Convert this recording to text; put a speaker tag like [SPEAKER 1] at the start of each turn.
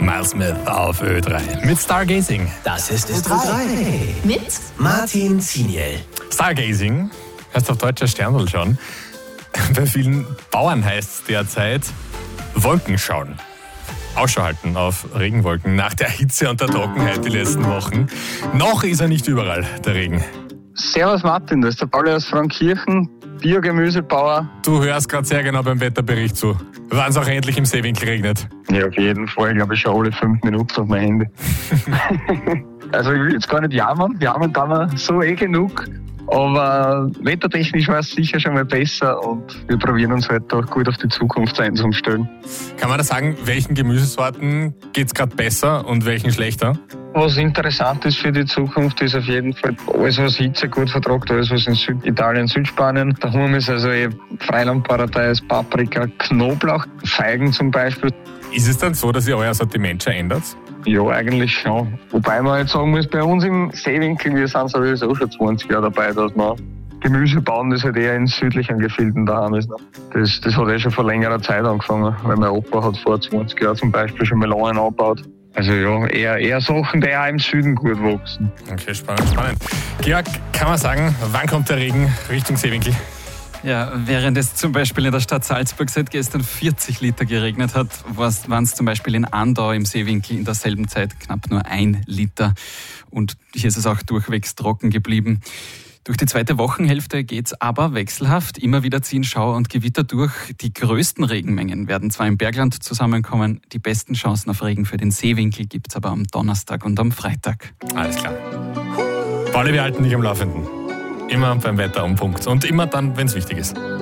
[SPEAKER 1] Miles Smith auf Ö3 mit Stargazing.
[SPEAKER 2] Das ist Ö3.
[SPEAKER 3] Mit
[SPEAKER 2] Martin Ziniel.
[SPEAKER 1] Stargazing heißt auf Deutsch Sternl schauen. Bei vielen Bauern heißt es derzeit Wolken schauen. Ausschau halten auf Regenwolken nach der Hitze und der Trockenheit die letzten Wochen. Noch ist er nicht überall, der Regen.
[SPEAKER 4] Servus Martin, das ist der Pauli aus Frankirchen, Biogemüsebauer.
[SPEAKER 1] Du hörst gerade sehr genau beim Wetterbericht zu. Wann es auch endlich im Seewinkel regnet.
[SPEAKER 4] Ja, auf jeden Fall. Ich glaube, ich schaue alle 5 Minuten auf mein Handy. Also ich will jetzt gar nicht jammern kann man so genug. Aber wettertechnisch war es sicher schon mal besser und wir probieren uns heute auch gut auf die Zukunft einzustellen.
[SPEAKER 1] Kann man da sagen, welchen Gemüsesorten geht es gerade besser und welchen schlechter?
[SPEAKER 4] Was interessant ist für die Zukunft, ist auf jeden Fall alles, was Hitze gut vertragt, alles, was in Süditalien, Südspanien. Der Hum ist also Freilandparadies, Paprika, Knoblauch, Feigen zum Beispiel.
[SPEAKER 1] Ist es dann so, dass ihr euer Sortiment schon ändert?
[SPEAKER 4] Ja, eigentlich schon. Wobei man jetzt sagen muss, bei uns im Seewinkel, wir sind sowieso schon 20 Jahre dabei, dass wir Gemüse bauen, das halt eher in südlichen Gefilden daheim ist. Das hat schon vor längerer Zeit angefangen, weil mein Opa hat vor 20 Jahren zum Beispiel schon Melonen angebaut. Also ja, eher Sachen, die auch im Süden gut wachsen.
[SPEAKER 1] Okay, spannend. Georg, kann man sagen, wann kommt der Regen Richtung Seewinkel?
[SPEAKER 5] Ja, während es zum Beispiel in der Stadt Salzburg seit gestern 40 Liter geregnet hat, waren es zum Beispiel in Andau im Seewinkel in derselben Zeit knapp nur 1 Liter. Und hier ist es auch durchwegs trocken geblieben. Durch die zweite Wochenhälfte geht's aber wechselhaft. Immer wieder ziehen Schauer und Gewitter durch. Die größten Regenmengen werden zwar im Bergland zusammenkommen. Die besten Chancen auf Regen für den Seewinkel gibt's aber am Donnerstag und am Freitag.
[SPEAKER 1] Alles klar. Pauli, wir halten dich am Laufenden. Immer beim Wetter um Punkt. Und immer dann, wenn es wichtig ist.